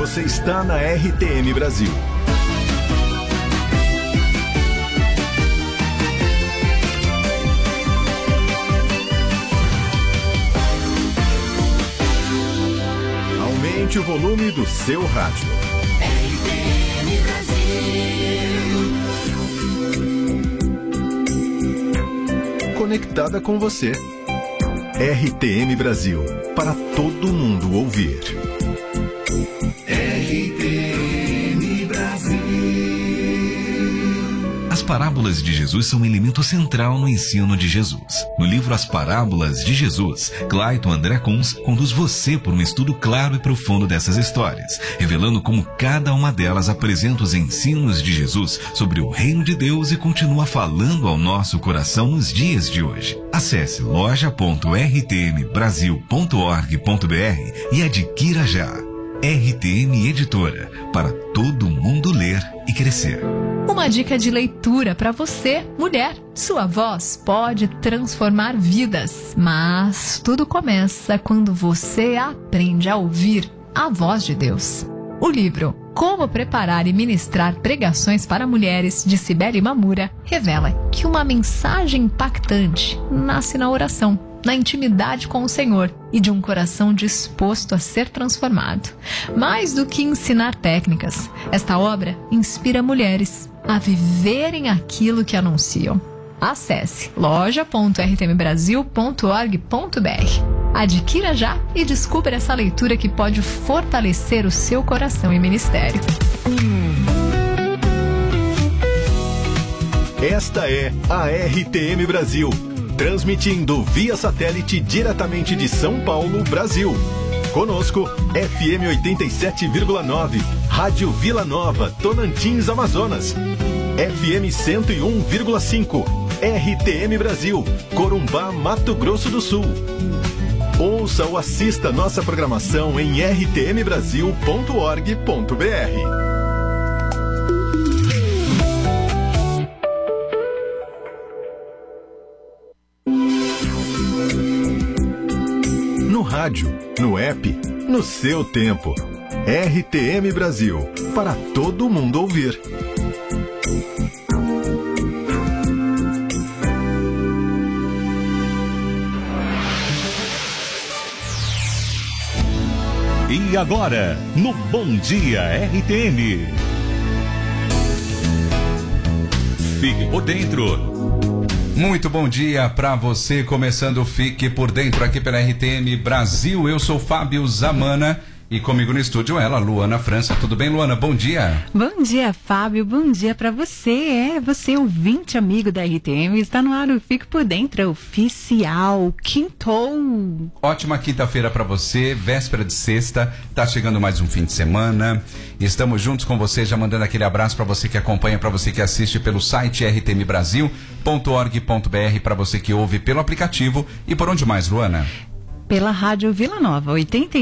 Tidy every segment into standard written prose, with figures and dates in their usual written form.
Você está na RTM Brasil. Aumente o volume do seu rádio. RTM Brasil. Conectada com você. RTM Brasil, para todo mundo ouvir. RTM Brasil. As parábolas de Jesus são um elemento central no ensino de Jesus. No livro As Parábolas de Jesus, Clayton André Kunz conduz você por um estudo claro e profundo dessas histórias, revelando como cada uma delas apresenta os ensinos de Jesus sobre o reino de Deus e continua falando ao nosso coração nos dias de hoje. Acesse loja.rtmbrasil.org.br e adquira já. RTM Editora, para todo mundo ler e crescer. Uma dica de leitura para você, mulher. Sua voz pode transformar vidas, mas tudo começa quando você aprende a ouvir a voz de Deus. O livro Como Preparar e Ministrar Pregações para Mulheres, de Cibele Mamura, revela que uma mensagem impactante nasce na oração, na intimidade com o Senhor e de um coração disposto a ser transformado. Mais do que ensinar técnicas, esta obra inspira mulheres a viverem aquilo que anunciam. Acesse loja.rtmbrasil.org.br. Adquira já e descubra essa leitura que pode fortalecer o seu coração e ministério. Esta é a RTM Brasil, transmitindo via satélite diretamente de São Paulo, Brasil. Conosco, FM 87,9, Rádio Vila Nova, Tocantins, Amazonas. FM 101,5, RTM Brasil, Corumbá, Mato Grosso do Sul. Ouça ou assista nossa programação em rtmbrasil.org.br. No rádio, no app, no seu tempo. RTM Brasil, para todo mundo ouvir. E agora, no Bom Dia RTM. Fique por dentro. Muito bom dia para você, começando o Fique por Dentro aqui pela RTM Brasil. Eu sou Fábio Zamana e comigo no estúdio ela, Luana França. Tudo bem, Luana? Bom dia. Bom dia, Fábio. Bom dia para você. Você, ouvinte amigo da RTM, está no ar o Fique por Dentro oficial. Quintou. Ótima quinta-feira para você, véspera de sexta. Tá chegando mais um fim de semana. Estamos juntos com você, já mandando aquele abraço para você que acompanha, para você que assiste pelo site rtmbrasil.org.br, para você que ouve pelo aplicativo e por onde mais, Luana? Pela Rádio Vila Nova,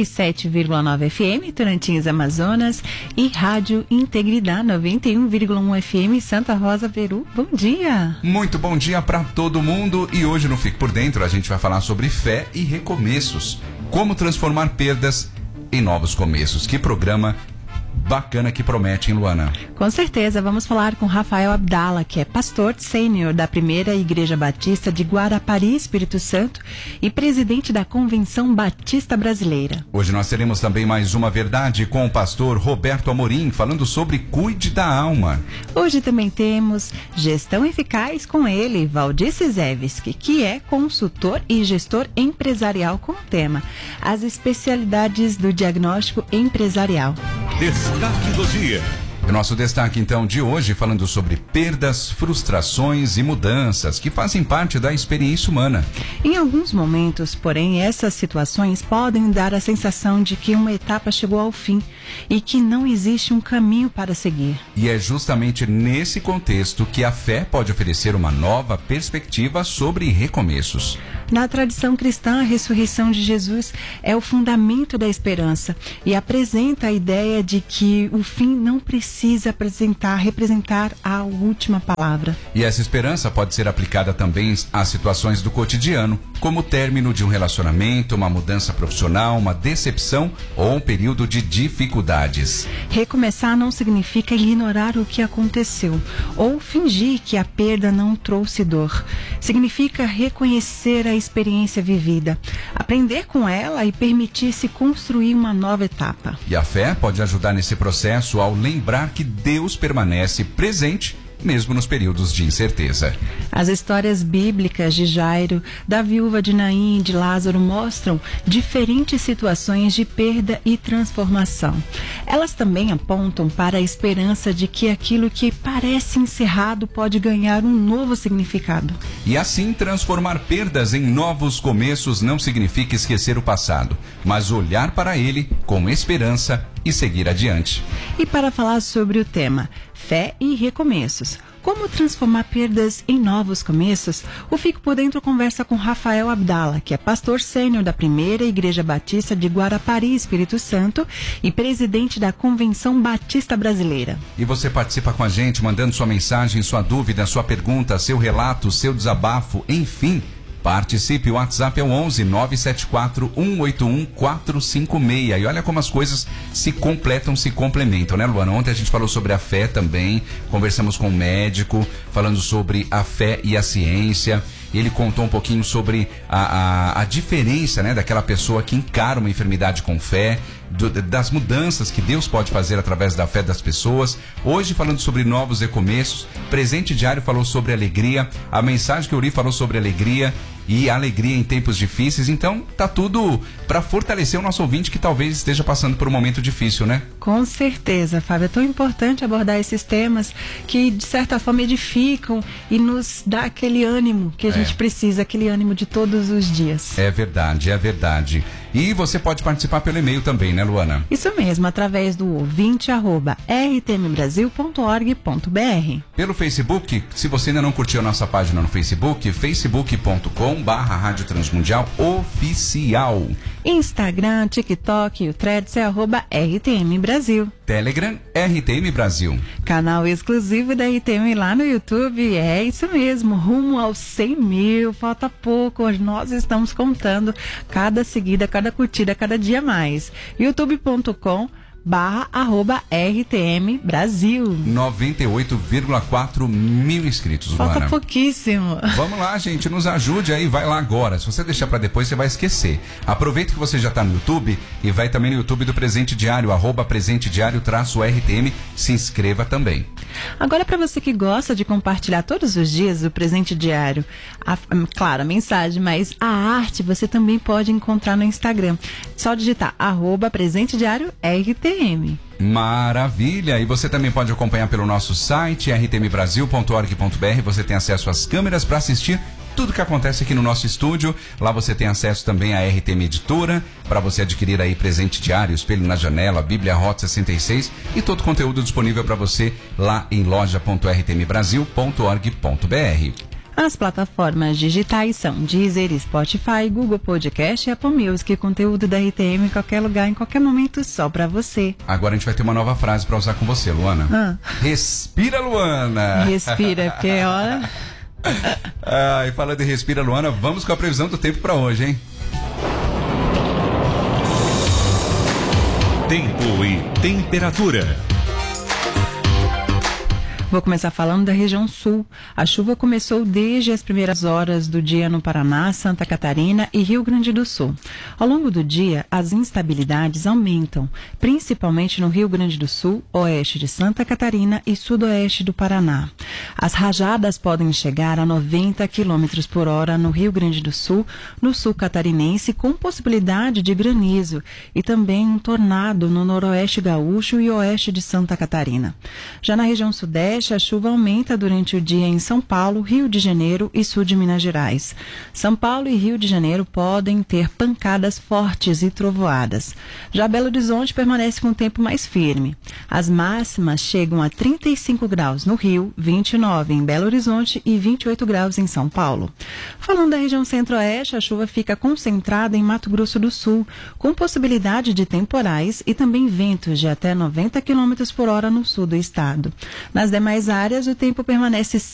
87,9 FM, Tocantins, Amazonas, e Rádio Integridade, 91,1 FM, Santa Rosa, Peru. Bom dia! Muito bom dia para todo mundo. E hoje no Fique por Dentro a gente vai falar sobre fé e recomeços. Como transformar perdas em novos começos. Que programa bacana que promete, hein, Luana? Com certeza, vamos falar com Rafael Abdala, que é pastor sênior da Primeira Igreja Batista de Guarapari, Espírito Santo, e presidente da Convenção Batista Brasileira. Hoje nós teremos também mais uma verdade com o pastor Roberto Amorim, falando sobre Cuide da Alma. Hoje também temos Gestão Eficaz com ele, Valdir Cizevski, que é consultor e gestor empresarial, com o tema As Especialidades do Diagnóstico Empresarial. Destaque do dia. O nosso destaque, então, de hoje, falando sobre perdas, frustrações e mudanças que fazem parte da experiência humana. Em alguns momentos, porém, essas situações podem dar a sensação de que uma etapa chegou ao fim e que não existe um caminho para seguir. E é justamente nesse contexto que a fé pode oferecer uma nova perspectiva sobre recomeços. Na tradição cristã, a ressurreição de Jesus é o fundamento da esperança e apresenta a ideia de que o fim não precisa representar a última palavra. E essa esperança pode ser aplicada também às situações do cotidiano. como o término de um relacionamento, uma mudança profissional, uma decepção ou um período de dificuldades. Recomeçar não significa ignorar o que aconteceu ou fingir que a perda não trouxe dor. Significa reconhecer a experiência vivida, aprender com ela e permitir-se construir uma nova etapa. E a fé pode ajudar nesse processo ao lembrar que Deus permanece presente mesmo nos períodos de incerteza. As histórias bíblicas de Jairo, da viúva de Naim e de Lázaro mostram diferentes situações de perda e transformação. Elas também apontam para a esperança de que aquilo que parece encerrado pode ganhar um novo significado. E assim, transformar perdas em novos começos não significa esquecer o passado, mas olhar para ele com esperança e seguir adiante. E para falar sobre o tema Fé e Recomeços, como transformar perdas em novos começos, o Fico por Dentro conversa com Rafael Abdala, que é pastor sênior da Primeira Igreja Batista de Guarapari, Espírito Santo, e presidente da Convenção Batista Brasileira. E você participa com a gente, mandando sua mensagem, sua dúvida, sua pergunta, seu relato, seu desabafo, enfim. Participe, o WhatsApp é o 11 974 181 456. E olha como as coisas se completam, se complementam, né, Luana? Ontem a gente falou sobre a fé também, conversamos com um médico, falando sobre a fé e a ciência. Ele contou um pouquinho sobre a diferença, né, daquela pessoa que encara uma enfermidade com fé, das mudanças que Deus pode fazer através da fé das pessoas. Hoje falando sobre novos recomeços, Presente Diário falou sobre alegria, a mensagem que eu li falou sobre alegria e alegria em tempos difíceis. Então tá tudo para fortalecer o nosso ouvinte que talvez esteja passando por um momento difícil, né? Com certeza, Fábio. É tão importante abordar esses temas que de certa forma edificam e nos dá aquele ânimo que a gente precisa, aquele ânimo de todos os dias. É verdade, é verdade. E você pode participar pelo e-mail também, né, Luana? Isso mesmo, através do ouvinte@rtmbrasil.org.br. Pelo Facebook, se você ainda não curtiu a nossa página no Facebook, facebook.com/Rádio Transmundial Oficial. Instagram, TikTok e o Threads é @RTM Brasil. Telegram, RTM Brasil. Canal exclusivo da RTM lá no YouTube, é isso mesmo, rumo aos 100 mil, falta pouco, nós estamos contando cada seguida, cada curtida, cada dia mais. youtube.com/RTM Brasil. 98,4 mil inscritos, Luana. Falta pouquíssimo. Vamos lá, gente, nos ajude aí, vai lá agora. Se você deixar pra depois, você vai esquecer. Aproveita que você já tá no YouTube e vai também no YouTube do Presente Diário, @Presente Diário-RTM, se inscreva também. Agora, para você que gosta de compartilhar todos os dias o Presente Diário, claro, a mensagem, mas a arte você também pode encontrar no Instagram. Só digitar @Presente Diário RTM. Maravilha! E você também pode acompanhar pelo nosso site rtmbrasil.org.br. Você tem acesso às câmeras para assistir tudo que acontece aqui no nosso estúdio. Lá você tem acesso também à RTM Editora, para você adquirir aí Presente Diário, Espelho na Janela, Bíblia Rota 66 e todo o conteúdo disponível para você lá em loja.rtmbrasil.org.br. As plataformas digitais são Deezer, Spotify, Google Podcast e Apple Music. Conteúdo da RTM em qualquer lugar, em qualquer momento, só pra você. Agora a gente vai ter uma nova frase pra usar com você, Luana. Respira, Luana! Respira, porque é hora... E falando em Respira, Luana, vamos com a previsão do tempo pra hoje, hein? Tempo e temperatura. Vou começar falando da região sul. A chuva começou desde as primeiras horas do dia no Paraná, Santa Catarina e Rio Grande do Sul. Ao longo do dia, as instabilidades aumentam, principalmente no Rio Grande do Sul, oeste de Santa Catarina e sudoeste do Paraná. As rajadas podem chegar a 90 km por hora no Rio Grande do Sul, no sul catarinense, com possibilidade de granizo e também um tornado no noroeste gaúcho e oeste de Santa Catarina. Já na região sudeste, a chuva aumenta durante o dia em São Paulo, Rio de Janeiro e sul de Minas Gerais. São Paulo e Rio de Janeiro podem ter pancadas fortes e trovoadas. Já Belo Horizonte permanece com o tempo mais firme. As máximas chegam a 35 graus no Rio, 29 em Belo Horizonte e 28 graus em São Paulo. Falando da região centro-oeste, a chuva fica concentrada em Mato Grosso do Sul, com possibilidade de temporais e também ventos de até 90 km por hora no sul do estado. Nas demais áreas, o tempo permanece